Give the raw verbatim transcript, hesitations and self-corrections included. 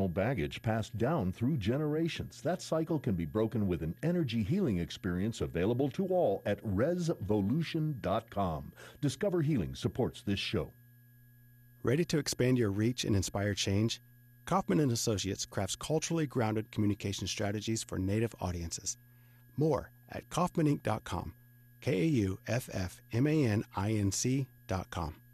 generational baggage passed down through generations. That cycle can be broken with an energy healing experience available to all at resvolution dot com. Discover Healing supports this show. Ready to expand your reach and inspire change? Kaufman and Associates crafts culturally grounded communication strategies for Native audiences. More at kaufman inc dot com. K A U F F M A N I N C dot com.